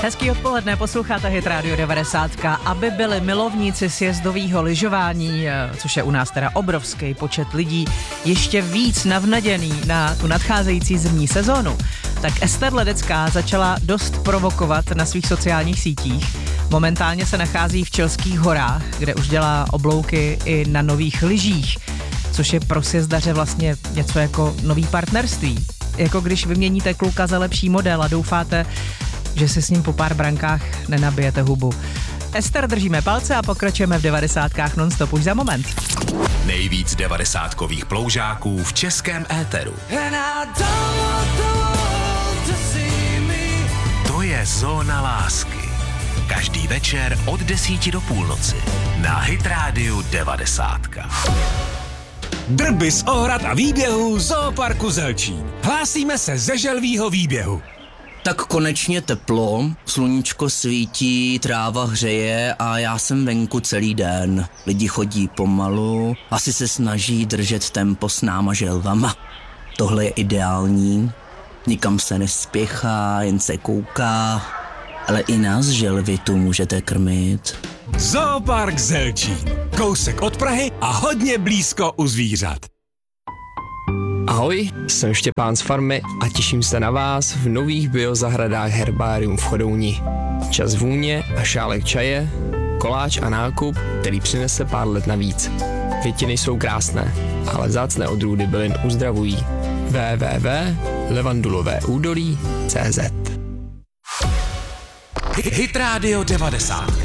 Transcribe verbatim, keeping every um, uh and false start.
Hezký odpoledne, posloucháte Hit Radio devadesát. Aby byli milovníci sjezdového lyžování, což je u nás teda obrovský počet lidí, ještě víc navnaděný na tu nadcházející zimní sezónu, tak Ester Ledecká začala dost provokovat na svých sociálních sítích. Momentálně se nachází v Chilských horách, kde už dělá oblouky i na nových lyžích, což je pro sjezdaře vlastně něco jako nový partnerství. Jako když vyměníte kluka za lepší model a doufáte, že si s ním po pár brankách nenabijete hubu. Ester, držíme palce a pokračujeme v devadesátkách non-stop už za moment. Nejvíc devadesátkových ploužáků v českém éteru. To je Zóna lásky. Každý večer od desíti do půlnoci na Hit Radio devadesát. Drby z ohrad a výběhů Zooparku Zelčín. Hlásíme se ze želvýho výběhu. Tak konečně teplo, sluníčko svítí, tráva hřeje a já jsem venku celý den. Lidi chodí pomalu, asi se snaží držet tempo s náma želvama. Tohle je ideální, nikam se nespěchá, jen se kouká, ale i nás želvy tu můžete krmit. Zoopark Zelčín. Kousek od Prahy a hodně blízko u zvířat. Ahoj, jsem Štěpán z farmy a těším se na vás v nových biozahradách Herbarium v Chodouni. Čas vůně a šálek čaje, koláč a nákup, který přinese pár let navíc. Květiny jsou krásné, ale vzácné odrůdy bylin uzdravují. w w w tečka levandulové údolí tečka cé zet Hit Radio devadesát.